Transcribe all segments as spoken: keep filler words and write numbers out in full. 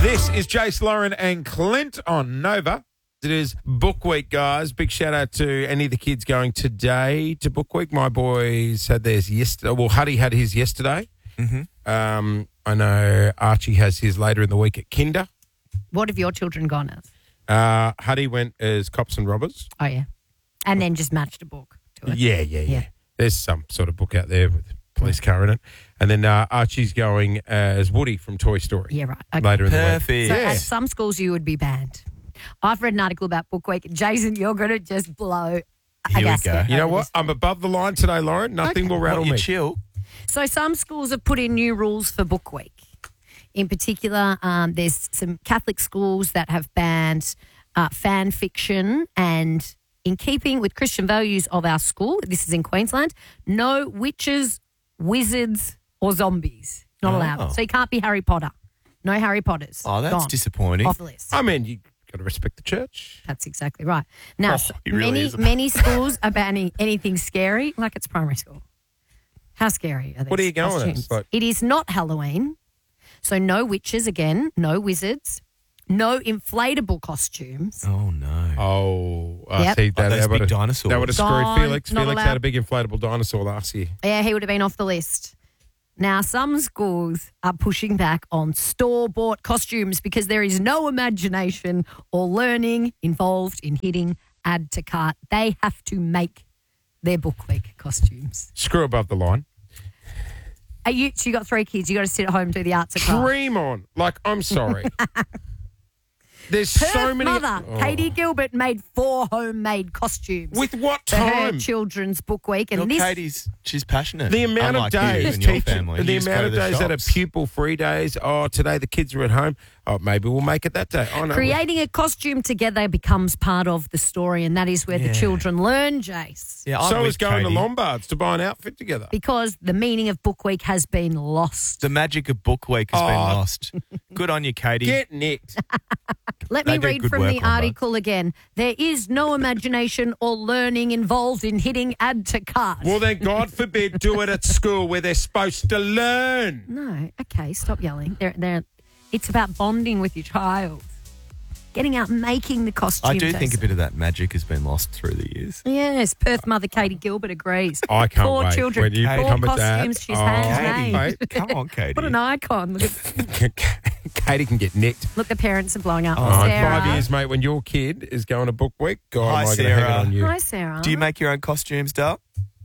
This is Jace, Lauren and Clint on Nova. It is Book Week, guys. Big shout out to any of the kids going today to Book Week. My boys had theirs yesterday. Well, Huddy had his yesterday. Mm-hmm. Um, I know Archie has his later in the week at Kinder. What have your children gone as? Uh, Huddy went as Cops and Robbers. Oh, yeah. And then just matched a book to it. Yeah, yeah, yeah, Yeah. There's some sort of book out there with a police car in it. And then uh, Archie's going as Woody from Toy Story. Yeah, right. Okay. Later in the week. Perfect. So Yeah. at some schools you would be banned. I've read an article about Book Week. Jason, you're going to just blow a Here we gasket go. You know over what? this. I'm above the line today, Lauren. Nothing will rattle What, you me. chill? So some schools have put in new rules for Book Week. In particular, um, there's some Catholic schools that have banned uh, fan fiction, and in keeping with Christian values of our school, this is in Queensland, no witches, wizards or zombies. Not Oh. allowed. So you can't be Harry Potter. No Harry Potters. Oh, that's Gone. disappointing. Off the list. I mean, you got to respect the church. That's exactly right. Now, Oh, so he really many is. many schools are banning anything scary, like it's primary school. How scary are these What are you going as? costumes? Like- It is not Halloween, so no witches again, no wizards, no inflatable costumes. Oh, no. Oh, I Yep. see. That, Oh, those that big would've- dinosaurs. That would have screwed Gone, Felix. not Felix allowed. had a big inflatable dinosaur last year. Yeah, he would have been off the list. Now, some schools are pushing back on store-bought costumes because there is no imagination or learning involved in hitting add to cart. They have to make their Book Week costumes. Screw above the line. Are you, so you got three kids. You got to sit at home and do the arts and crafts. Dream on. Like, I'm sorry. There's Perth so many. mother, Oh. Katie Gilbert, made four homemade costumes With what for her time? children's Book Week. And Your this, Katie's, she's passionate. The amount Unlike of days, you and your teacher- family. the You just amount go of to the days that are shops. pupil-free days. Oh, today the kids are at home. Oh, maybe we'll make it that day. Oh, no. creating a costume together becomes part of the story, and that is where Yeah. the children learn, Jace. Yeah, I'm So with is going Katie. to Lombards to buy an outfit together. Because the meaning of Book Week has been lost. The magic of Book Week has been Oh. lost. Good on you, Katie. Get nicked. Let They me do read good from work the on both. article again. There is no imagination or learning involved in hitting add to cart. Well, then, God forbid, do it at school where they're supposed to learn. No, okay, stop yelling. They're, they're, it's about bonding with your child. Getting out and making the costume. I do think a Jason. bit of that magic has been lost through the years. Yes, Perth mother Katie Gilbert agrees. I can't Four wait. children, When you four become a dad. costumes she's Oh, handmade. Katie. Come on, Katie. What an icon. Look, at, Katie can get nicked. look, the parents are blowing up. Oh, in Sarah. five years, mate, when your kid is going to Book Week, God, Hi, am I going to hang it Sarah. on you? Hi, Sarah. Do you make your own costumes, Dale?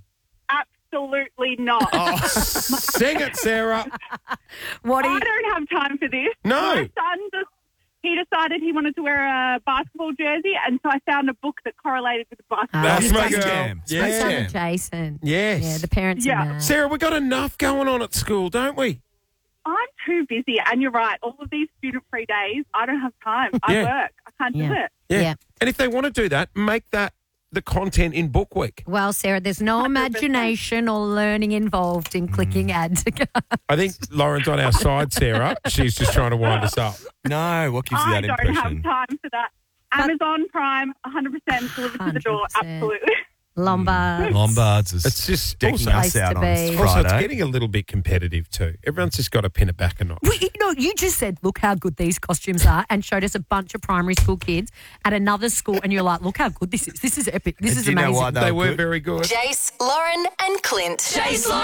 Absolutely not. Oh, sing it, Sarah. What do I you, don't have time for this. No. My son just, he decided he wanted to wear a basketball jersey, and so I found a book that correlated with the basketball. Oh, That's my Space girl. Jam. Space my Yeah. son Jam. Jason. Yes. Yeah, the parents Yeah. are mad. Sarah, we got enough going on at school, don't we? I'm too busy, and you're right. All of these student-free days, I don't have time. I Yeah. work. I can't do Yeah. it. Yeah. Yeah. And if they want to do that, make that the content in Book Week. Well, Sarah, there's no one hundred percent. imagination or learning involved in clicking add to cart. I think Lauren's on our side, Sarah. She's just trying to wind us up. No, what gives you I that don't impression? have time for that. Amazon Prime, one hundred percent delivered to the door. one hundred percent. Absolutely. Lombards. Lombards is It's just decking also- us Place out to on be. Friday. Also, it's getting a little bit competitive too. Everyone's just got to pin it back a notch. Well, you know, you just said, look how good these costumes are, and showed us a bunch of primary school kids at another school, and you're like, look how good this is. This is epic. This And is do you know amazing. why They they were good? very good. Jace, Lauren, and Clint. Jace, Lauren.